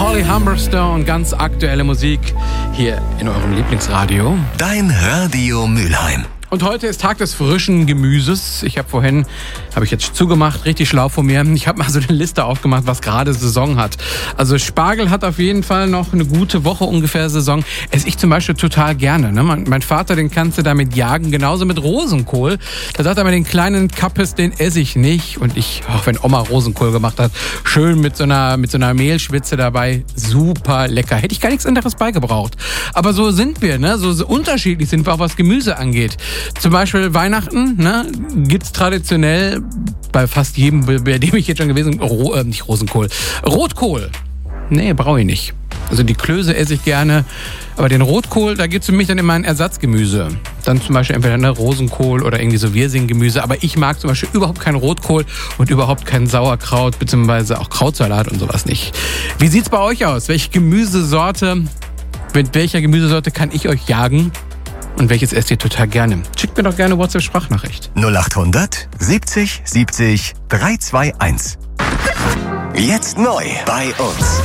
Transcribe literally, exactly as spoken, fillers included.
Holly Humberstone, ganz aktuelle Musik hier in eurem Lieblingsradio. Dein Radio Mülheim. Und heute ist Tag des frischen Gemüses. Ich habe vorhin, habe ich jetzt zugemacht, richtig schlau von mir. Ich habe mal so eine Liste aufgemacht, was gerade Saison hat. Also Spargel hat auf jeden Fall noch eine gute Woche ungefähr Saison. Esse ich zum Beispiel total gerne. Ne? Mein, mein Vater, den kannst du damit jagen, genauso mit Rosenkohl. Da sagt er mal, den kleinen Kappes, den esse ich nicht. Und ich, auch wenn Oma Rosenkohl gemacht hat, schön mit so einer, mit so einer Mehlschwitze dabei, super lecker. Hätte ich gar nichts anderes beigebraucht. Aber so sind wir, ne? So, so unterschiedlich sind wir auch, was Gemüse angeht. Zum Beispiel Weihnachten, ne, gibt's traditionell bei fast jedem, bei dem ich jetzt schon gewesen bin, Ro- äh, nicht Rosenkohl, Rotkohl. Nee, brauche ich nicht. Also die Klöße esse ich gerne, aber den Rotkohl, da gibt's für mich dann immer ein Ersatzgemüse. Dann zum Beispiel entweder eine Rosenkohl oder irgendwie so Wirsinggemüse. Aber ich mag zum Beispiel überhaupt keinen Rotkohl und überhaupt kein Sauerkraut, beziehungsweise auch Krautsalat und sowas nicht. Wie sieht's bei euch aus? Welche Gemüsesorte, mit welcher Gemüsesorte kann ich euch jagen? Und welches esst ihr total gerne? Schickt mir doch gerne WhatsApp-Sprachnachricht. null acht hundert siebzig siebzig drei zwei eins. Jetzt neu bei uns.